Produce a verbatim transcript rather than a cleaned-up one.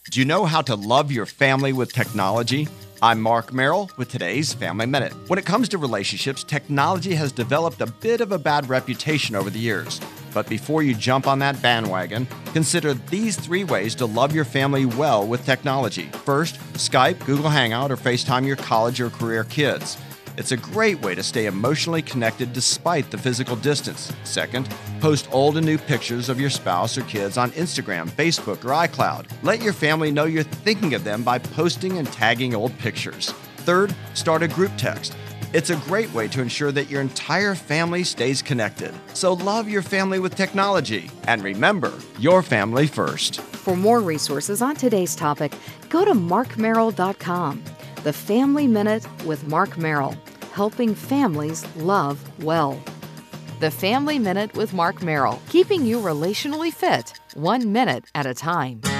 Do you know how to love your family with technology? I'm Mark Merrill with today's Family Minute. When it comes to relationships, technology has developed a bit of a bad reputation over the years. But before you jump on that bandwagon, consider these three ways to love your family well with technology. First, Skype, Google Hangout, or FaceTime your college or career kids. It's a great way to stay emotionally connected despite the physical distance. Second, post old and new pictures of your spouse or kids on Instagram, Facebook, or iCloud. Let your family know you're thinking of them by posting and tagging old pictures. Third, start a group text. It's a great way to ensure that your entire family stays connected. So love your family with technology. And remember, your family first. For more resources on today's topic, go to mark merrill dot com. The Family Minute with Mark Merrill, helping families love well. The Family Minute with Mark Merrill, keeping you relationally fit, one minute at a time.